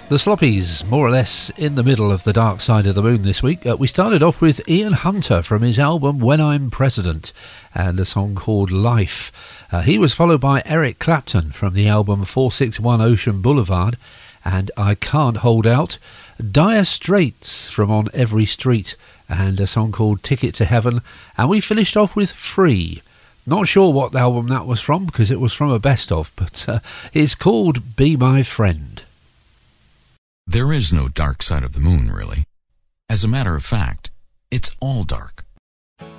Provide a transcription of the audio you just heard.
The Sloppies, more or less in the middle of the dark side of the moon this week. We started off with Ian Hunter from his album When I'm President and a song called Life. He was followed by Eric Clapton from the album 461 Ocean Boulevard and I Can't Hold Out. Dire Straits from On Every Street and a song called Ticket to Heaven. And we finished off with Free. Not sure what album that was from because it was from a best-of, but it's called Be My Friend. There is no dark side of the moon, really. As a matter of fact, it's all dark.